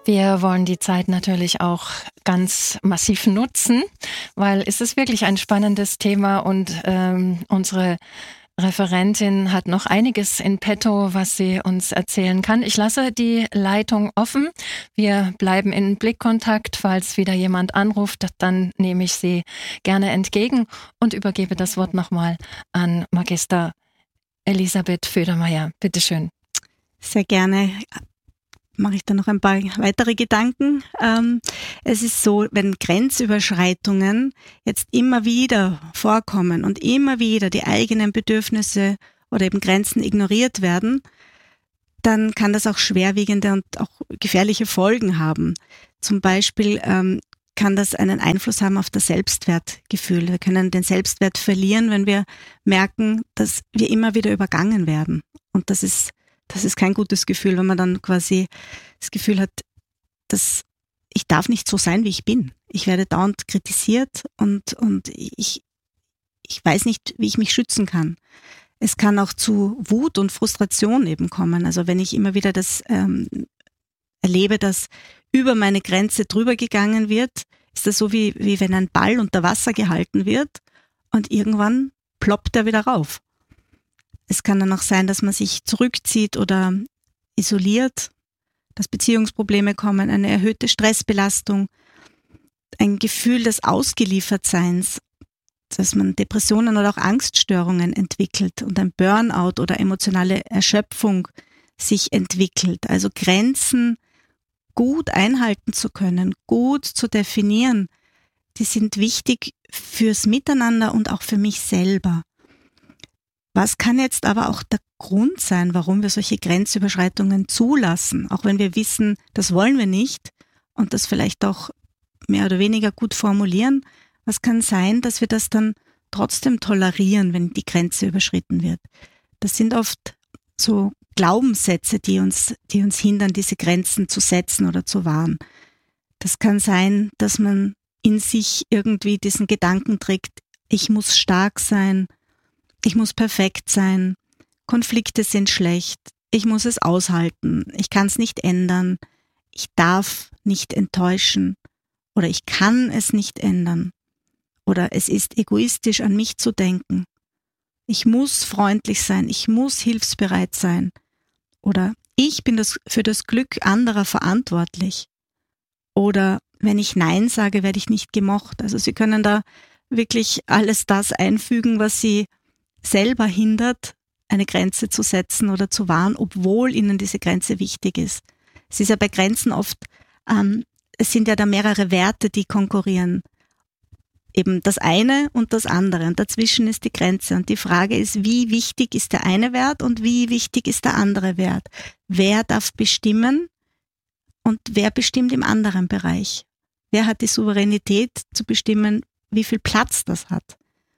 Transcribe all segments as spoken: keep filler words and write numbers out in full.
Wir wollen die Zeit natürlich auch ganz massiv nutzen, weil es ist wirklich ein spannendes Thema und ähm, unsere Referentin hat noch einiges in petto, was sie uns erzählen kann. Ich lasse die Leitung offen. Wir bleiben in Blickkontakt. Falls wieder jemand anruft, dann nehme ich sie gerne entgegen und übergebe das Wort nochmal an Magister Elisabeth Födermeier. Bitte schön. Sehr gerne. Mache ich da noch ein paar weitere Gedanken. Ähm, es ist so, wenn Grenzüberschreitungen jetzt immer wieder vorkommen und immer wieder die eigenen Bedürfnisse oder eben Grenzen ignoriert werden, dann kann das auch schwerwiegende und auch gefährliche Folgen haben. Zum Beispiel ähm, kann das einen Einfluss haben auf das Selbstwertgefühl. Wir können den Selbstwert verlieren, wenn wir merken, dass wir immer wieder übergangen werden. Und das ist Das ist kein gutes Gefühl, wenn man dann quasi das Gefühl hat, dass ich darf nicht so sein, wie ich bin. Ich werde dauernd kritisiert und, und ich, ich weiß nicht, wie ich mich schützen kann. Es kann auch zu Wut und Frustration eben kommen. Also wenn ich immer wieder das ähm, erlebe, dass über meine Grenze drüber gegangen wird, ist das so wie, wie wenn ein Ball unter Wasser gehalten wird und irgendwann ploppt er wieder rauf. Es kann dann auch sein, dass man sich zurückzieht oder isoliert, dass Beziehungsprobleme kommen, eine erhöhte Stressbelastung, ein Gefühl des Ausgeliefertseins, dass man Depressionen oder auch Angststörungen entwickelt und ein Burnout oder emotionale Erschöpfung sich entwickelt. Also Grenzen gut einhalten zu können, gut zu definieren, die sind wichtig fürs Miteinander und auch für mich selber. Was kann jetzt aber auch der Grund sein, warum wir solche Grenzüberschreitungen zulassen, auch wenn wir wissen, das wollen wir nicht und das vielleicht auch mehr oder weniger gut formulieren? Was kann sein, dass wir das dann trotzdem tolerieren, wenn die Grenze überschritten wird? Das sind oft so Glaubenssätze, die uns, die uns hindern, diese Grenzen zu setzen oder zu wahren. Das kann sein, dass man in sich irgendwie diesen Gedanken trägt, ich muss stark sein, ich muss perfekt sein, Konflikte sind schlecht, ich muss es aushalten, ich kann es nicht ändern, ich darf nicht enttäuschen oder ich kann es nicht ändern oder es ist egoistisch, an mich zu denken. Ich muss freundlich sein, ich muss hilfsbereit sein oder ich bin das, für das Glück anderer verantwortlich oder wenn ich Nein sage, werde ich nicht gemocht. Also Sie können da wirklich alles das einfügen, was Sie selber hindert, eine Grenze zu setzen oder zu wahren, obwohl ihnen diese Grenze wichtig ist. Es ist ja bei Grenzen oft, ähm, es sind ja da mehrere Werte, die konkurrieren. Eben das eine und das andere. Und dazwischen ist die Grenze. Und die Frage ist, wie wichtig ist der eine Wert und wie wichtig ist der andere Wert? Wer darf bestimmen und wer bestimmt im anderen Bereich? Wer hat die Souveränität zu bestimmen, wie viel Platz das hat?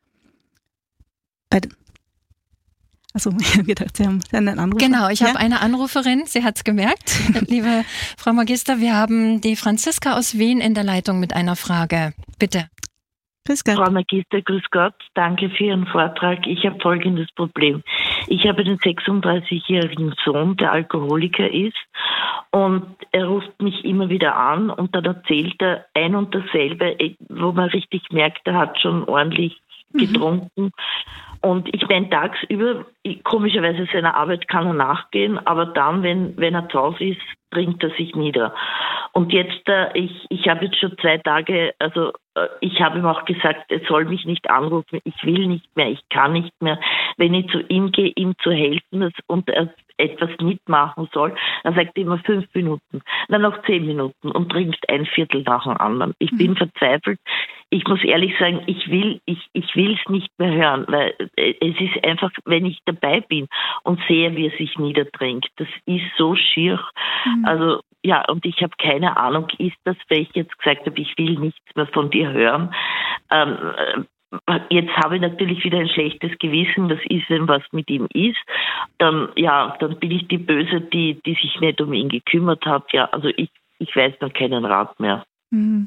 Also, ich habe gedacht, Sie haben einen Anruf. Genau, ich ja? habe eine Anruferin, sie hat es gemerkt. Liebe Frau Magister, wir haben die Franziska aus Wien in der Leitung mit einer Frage. Bitte. Grüß Gott. Frau Magister, grüß Gott. Danke für Ihren Vortrag. Ich habe folgendes Problem. Ich habe einen sechsunddreißigjährigen Sohn, der Alkoholiker ist. Und er ruft mich immer wieder an und dann erzählt er ein und dasselbe, wo man richtig merkt, er hat schon ordentlich getrunken. Mhm. Und ich meine, tagsüber, komischerweise seiner Arbeit kann er nachgehen, aber dann, wenn, wenn er zu Hause ist, bringt er sich nieder. Und jetzt, äh, ich, ich habe jetzt schon zwei Tage, also äh, ich habe ihm auch gesagt, er soll mich nicht anrufen, ich will nicht mehr, ich kann nicht mehr. Wenn ich zu ihm gehe, ihm zu helfen und er etwas mitmachen soll, dann sagt er immer fünf Minuten, dann noch zehn Minuten und trinkt ein Viertel nach dem anderen. Ich bin verzweifelt. Ich muss ehrlich sagen, ich will, ich, ich will es nicht mehr hören, weil es ist einfach, wenn ich dabei bin und sehe, wie er sich niedertrinkt, das ist so schier. Mhm. Also, ja, und ich habe keine Ahnung, ist das, weil ich jetzt gesagt habe, ich will nichts mehr von dir hören. Ähm, Jetzt habe ich natürlich wieder ein schlechtes Gewissen, was ist denn, was mit ihm ist. Dann, ja, dann bin ich die Böse, die, die sich nicht um ihn gekümmert hat. Ja, also ich, ich weiß noch keinen Rat mehr. Mhm.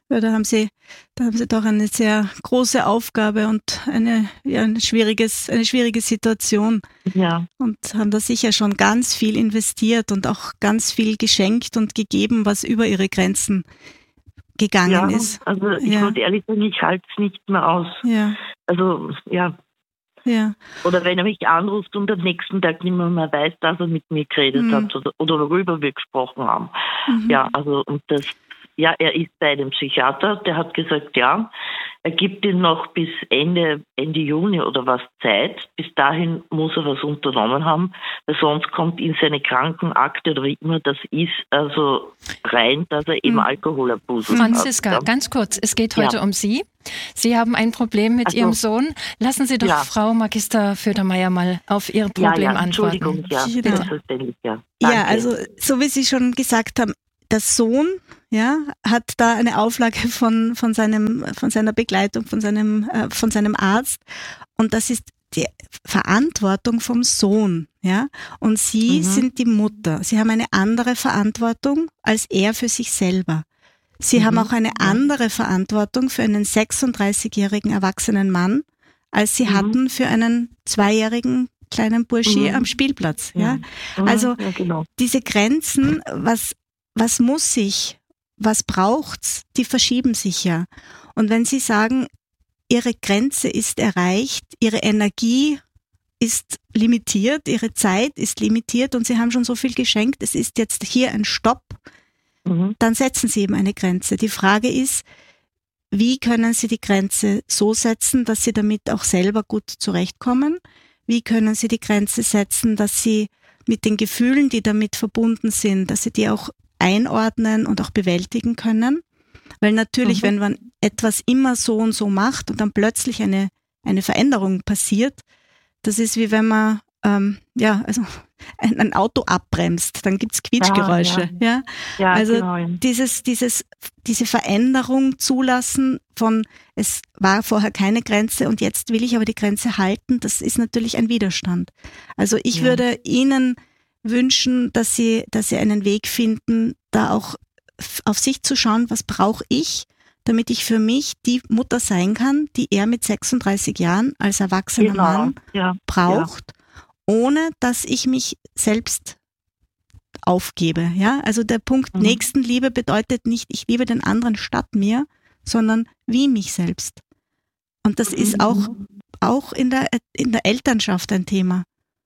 Weil da haben Sie, da haben Sie doch eine sehr große Aufgabe und eine, ja, ein schwieriges, eine schwierige Situation. Ja. Und haben da sicher schon ganz viel investiert und auch ganz viel geschenkt und gegeben, was über Ihre Grenzen gegangen ja, ist. Also ich ja. muss ehrlich sagen, ich halte es nicht mehr aus. Ja. Also ja. Ja. Oder wenn er mich anruft und am nächsten Tag nicht mehr, mehr weiß, dass er mit mir geredet mhm. hat oder, oder worüber wir gesprochen haben. Mhm. Ja, also und das, ja, er ist bei einem Psychiater, der hat gesagt, ja, er gibt ihm noch bis Ende, Ende Juni oder was Zeit. Bis dahin muss er was unternommen haben, weil sonst kommt in seine Krankenakte oder wie immer das ist, also rein, dass er eben mhm. Alkoholabus hat. Franziska, ganz kurz, es geht heute ja. um Sie. Sie haben ein Problem mit also, Ihrem Sohn. Lassen Sie doch ja. Frau Magister Födermeier mal auf Ihr Problem ja, ja, antworten. Entschuldigung, ja, selbstverständlich, ja. Ja, also so wie Sie schon gesagt haben, der Sohn, ja, hat da eine Auflage von von seinem von seiner Begleitung, von seinem äh, von seinem Arzt, und das ist die Verantwortung vom Sohn, ja. Und Sie mhm. sind die Mutter. Sie haben eine andere Verantwortung als er für sich selber. Sie mhm. haben auch eine andere Verantwortung für einen sechsunddreißigjährigen erwachsenen Mann, als Sie mhm. hatten für einen zweijährigen kleinen Burschi mhm. am Spielplatz. Ja, ja? Mhm. Also ja, genau. diese Grenzen, was was muss ich, was braucht's, die verschieben sich ja. Und wenn Sie sagen, Ihre Grenze ist erreicht, Ihre Energie ist limitiert, Ihre Zeit ist limitiert und Sie haben schon so viel geschenkt, es ist jetzt hier ein Stopp, dann setzen Sie eben eine Grenze. Die Frage ist, wie können Sie die Grenze so setzen, dass Sie damit auch selber gut zurechtkommen? Wie können Sie die Grenze setzen, dass Sie mit den Gefühlen, die damit verbunden sind, dass Sie die auch einordnen und auch bewältigen können? Weil natürlich, mhm. wenn man etwas immer so und so macht und dann plötzlich eine, eine Veränderung passiert, das ist wie wenn man ähm, ja, also ein, ein Auto abbremst, dann gibt's Quietschgeräusche. Ja, ja. ja also genau. dieses, dieses, diese Veränderung zulassen von, es war vorher keine Grenze und jetzt will ich aber die Grenze halten, das ist natürlich ein Widerstand. Also ich ja. würde Ihnen wünschen, dass Sie, dass Sie einen Weg finden, da auch auf sich zu schauen, was brauche ich, damit ich für mich die Mutter sein kann, die er mit sechsunddreißig Jahren als erwachsener genau. Mann ja. braucht. Ja. Ohne dass ich mich selbst aufgebe. Ja, also der Punkt mhm. Nächstenliebe bedeutet nicht, ich liebe den anderen statt mir, sondern wie mich selbst. Und das mhm. ist auch, auch in der, in der Elternschaft ein Thema.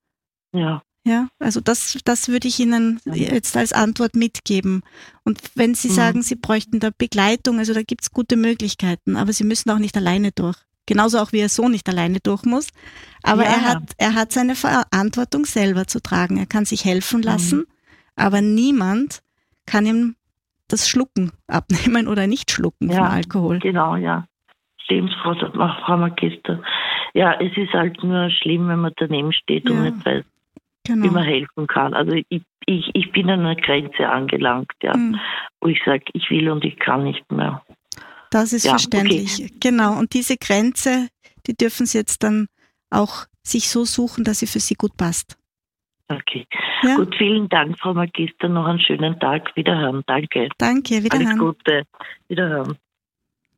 Ja. Ja, also das, das würde ich Ihnen jetzt als Antwort mitgeben. Und wenn Sie mhm. sagen, Sie bräuchten da Begleitung, also da gibt's gute Möglichkeiten, aber Sie müssen auch nicht alleine durch. Genauso auch wie Ihr Sohn nicht alleine durch muss. Aber ja. er hat, er hat seine Verantwortung selber zu tragen. Er kann sich helfen lassen, mhm. aber niemand kann ihm das Schlucken abnehmen oder nicht schlucken ja, vom Alkohol. Genau, ja. Stimmt, Frau, Frau Magister. Ja, es ist halt nur schlimm, wenn man daneben steht ja. und nicht weiß, genau. wie man helfen kann. Also ich, ich, ich bin an einer Grenze angelangt, ja, mhm. wo ich sage, ich will und ich kann nicht mehr. Das ist ja, verständlich. Okay. Genau. Und diese Grenze, die dürfen Sie jetzt dann auch sich so suchen, dass sie für Sie gut passt. Okay. Ja? Gut, vielen Dank, Frau Magister. Noch einen schönen Tag. Wiederhören. Danke. Danke, wiederhören. Alles Gute. Wiederhören.